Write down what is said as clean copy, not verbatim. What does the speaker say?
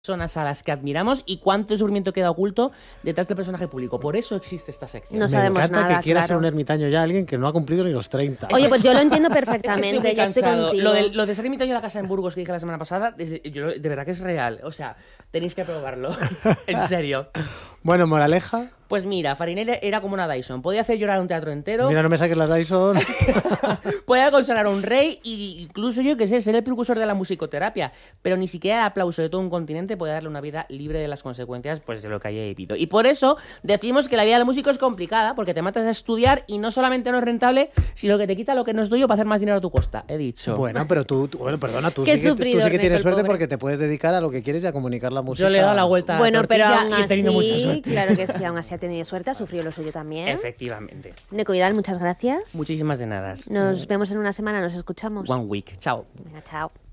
personas a las que admiramos y cuánto descubrimiento queda oculto detrás del personaje público. Por eso existe esta sección. No sabemos Me encanta nada, que quiera claro. ser un ermitaño ya alguien que no ha cumplido ni los 30. Oye, pues yo lo entiendo Es que perfectamente, estoy muy yo estoy cansado. contigo. Lo de ser ermitaño de la casa en Burgos que dije la semana pasada, de verdad que es real. O sea, tenéis que probarlo. En serio. Bueno, moraleja. Pues mira, Farinelli era como una Dyson. Podía hacer llorar a un teatro entero. Mira, no me saques las Dyson. Podía consolar a un rey e incluso yo que sé, ser el precursor de la musicoterapia. Pero ni siquiera el aplauso de todo un continente puede darle una vida libre de las consecuencias pues de lo que haya vivido. Y por eso decimos que la vida del músico es complicada, porque te matas a estudiar y no solamente no es rentable, sino que te quita lo que no es tuyo para hacer más dinero a tu costa. He dicho. Bueno, pero bueno, perdona, tú Qué sí que sufridor, tienes Nico, el suerte pobre. porque te puedes dedicar a lo que quieres y a comunicar la música. Yo le he dado la vuelta a la Bueno, pero tortilla aún y he tenido mucha así, suerte. claro que sí, aún así ha tenido suerte, ha sufrido lo suyo también. Efectivamente. Nico Vidal, muchas gracias. Muchísimas de nada. Nos vemos en una semana, nos escuchamos. One week. Chao. Venga, chao.